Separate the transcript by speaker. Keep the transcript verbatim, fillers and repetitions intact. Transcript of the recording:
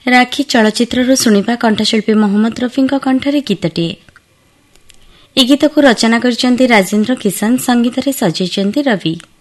Speaker 1: ରାକ୍ଷୀ ଚଳଚ୍ଚିତ୍ରରୁ ଶୁଣିବା କଣ୍ଠଶିଳ୍ପୀ ମହମ୍ମଦ ରଫିଙ୍କ କଣ୍ଠରେ ଗୀତଟିଏ। ଏ ଗୀତକୁ ରଚନା କରିଛନ୍ତି ରାଜେନ୍ଦ୍ର କିଶନ, ସଙ୍ଗୀତରେ ସଜେଇଛନ୍ତି ରବି।